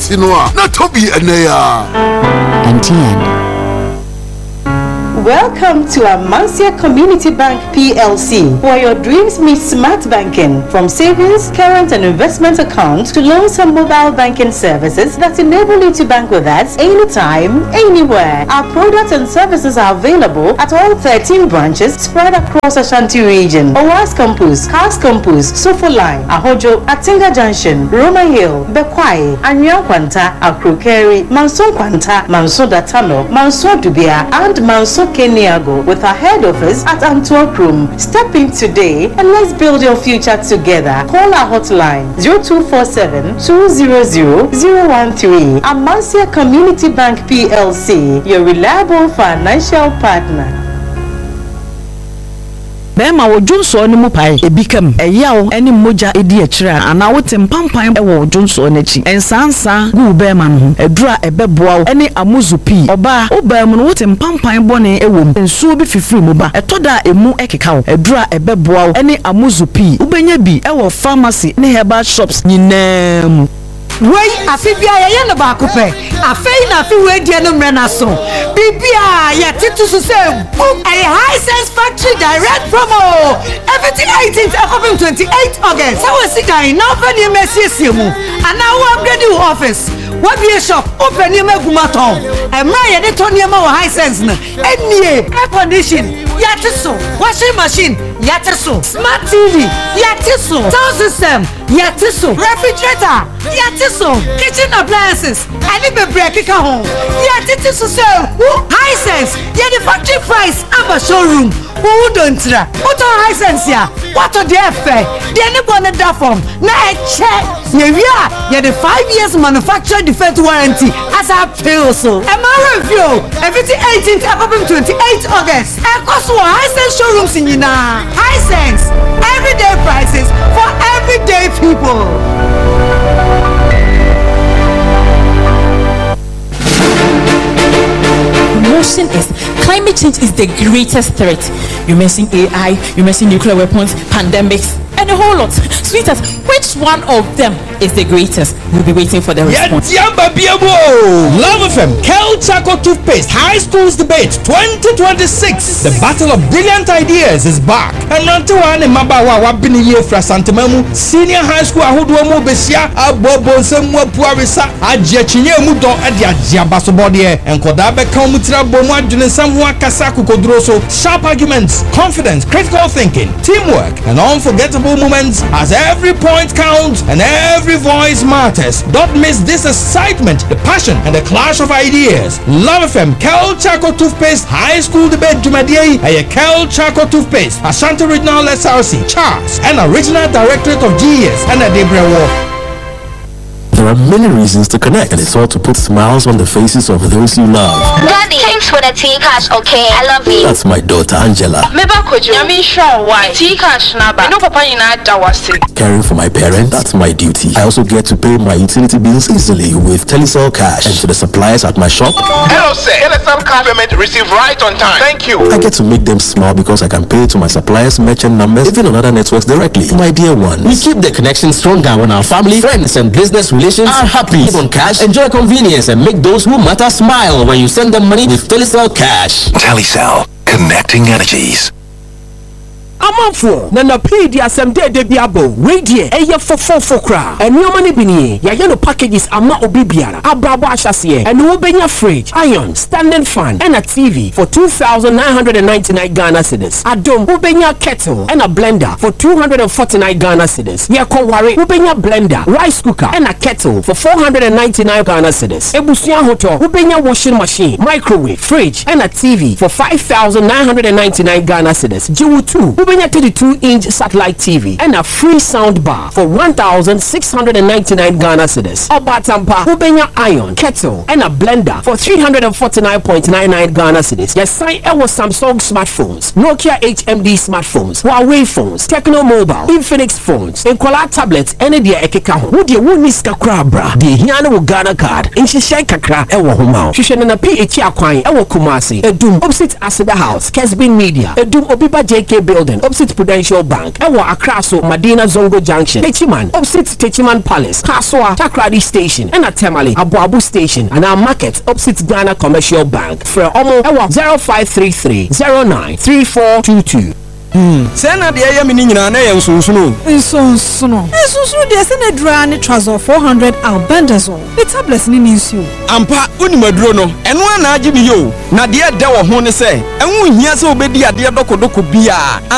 ate no a na tobi enaya. MTN. Welcome to Amansia Community Bank PLC, where your dreams meet smart banking. From savings, current and investment accounts to loans and mobile banking services that enable you to bank with us anytime, anywhere. Our products and services are available at all 13 branches spread across Ashanti region. Owas Campus, Cars Campus, Sofo Line, Ahojo, Atinga Junction, Roma Hill, Bekwai, Anyan Kwanta, Akrokeri, Manson Kwanta, Manson Datano, Manson Dubia, and Manson Keniago, with our head office at Antwerp Room. Step in today and let's build your future together. Call our hotline 0247-200-013. Amansia Community Bank PLC, your reliable financial partner. Bema wo Junso ni mu pai ebikam eyawo eni moja edi akira ana wo tempampan e wo Junso n'achi ensansa gu bema no edura ebeboa eni amuzupi oba wo bema no wo tempampan bone ewom ensuo bi fifiri mu ba etoda emu ekeka wo edura ebeboa eni amuzupi ubenya bi e wo pharmacy ne herbal shops nyinam. Wey afibia ye no ba kope afei na afi we die no mre na so bibia ya titu so say boom a high sense factory direct promo everything 18th April 28th August so we sit down now for the message mu and now we upgrade the office what be a shop open your magumaton and my ye de turn your high sense na enie air condition ya tiso washing machine ya tiso smart TV ya tiso sound system ya tiso refrigerator ya tiso kitchen appliances any be break home ya tiso say high sense ya the factory price am showroom who don't tra what high sense ya what the fair the anybody that form na e check ya the 5 years manufacturer defect warranty as a pill so am I review everything 18th April 28th August and cost high sense showrooms in high sense everyday prices for everyday people. Motion is climate change is the greatest threat. You mention AI, you mention nuclear weapons, pandemics, and a whole lot. Sweetheart, which one of them is the greatest? We'll be waiting for the response. Love FM, Kel Chaco Toothpaste High Schools Debate 2026. The battle of brilliant ideas is back. And not one in Mabawa wabini ye fra Santamamu Senior High School Ahuduamu Besia Abobo Semwa Puarisa Ajachinye Mudo Adia Jiabasobodie and Kodabe Kamutra Bomwa Junesamwa Kasaku Kodroso. Sharp arguments, confidence, critical thinking, teamwork, and unforgettable moments as every point counts and every voice matters. Don't miss this excitement, the passion, and the clash of ideas. Love FM, Kel Chaco Toothpaste High School Debate Jumadiye, a Kel Chaco Toothpaste, Ashanti Regional SRC, Charles, and Original Directorate of GES, and a Debrewo. There are many reasons to connect, and it's all to put smiles on the faces of those you love. Daddy, thanks for the tea cash, okay? I love you. That's my daughter Angela. Caring for my parents, that's my duty. I also get to pay my utility bills easily with Telecel Cash, and to the suppliers at my shop. Hello sir, Telecel Cash payment received right on time. Thank you. I get to make them smile because I can pay to my suppliers' merchant numbers, even on other networks directly. My dear ones, we keep the connection stronger when our family, friends, and business relations are happy. Keep on cash, enjoy convenience, and make those who matter smile when you send them money with Telecel Cash. Telecel, connecting energies. Amanfo na na pay di assemde de biabo we die eye fofofo kra enioma ne binie ya ye no packages ama obi biara abrabo ahyase ene wo benya fridge, iron, standing fan and a TV for 2,999 Ghana cedis. Adom wo benya kettle and a blender for 249 Ghana cedis. Ye konware wo benya blender, rice cooker and a kettle for 499 Ghana cedis. Ebusuan hoto wo benya washing machine, microwave, fridge and a TV for 5,999 Ghana cedis. Jiwu 2 Ubenya 32-inch satellite TV and a free sound bar for 1,699 Ghana cedis. Obatampa Ubenya iron, kettle and a blender for 349.99 Ghana cedis. Yes, sign was Samsung smartphones, Nokia HMD smartphones, Huawei phones, Tecno Mobile, Infinix phones, and Kola tablets. Any dia ekeka wo de woni ska krabra de hiane wo Ghana card nhihye kakra ewo homa hwehwe na PH akwan ewo Kumasi edum opposite Aseda House, Kesbin Media edum Obiba JK building Junction, opposite Prudential Bank. Ewa Accra so Madina Zongo Junction. Techiman, opposite Techiman Palace. Kaswa, Takrady Station. And at Temale, Abu Station. And our market, opposite Ghana Commercial Bank. For Omo, Ewa 0533 093422. Sena de ya mini nyina na ya nsunsuno. Nsunsuno de sena dra ne trouser 400 albendazole. The tablets ni nsu. Ampa unimaduro no. Eno ana agi mi yo. Na de da wo ho ne se. Enwo hia se obedi ade dokodoko bia.